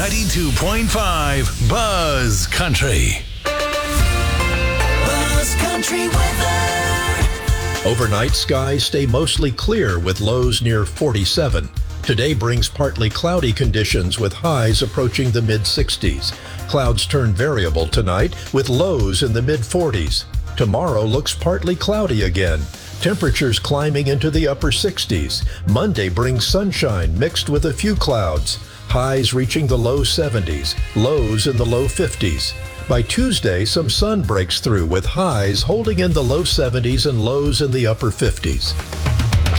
92.5 Buzz Country. Buzz Country weather. Overnight skies stay mostly clear with lows near 47. Today brings partly cloudy conditions with highs approaching the mid-60s. Clouds turn variable tonight with lows in the mid-40s. Tomorrow looks partly cloudy again. Temperatures climbing into the upper 60s. Monday brings sunshine mixed with a few clouds. Highs reaching the low 70s, lows in the low 50s. By Tuesday, some sun breaks through with highs holding in the low 70s and lows in the upper 50s.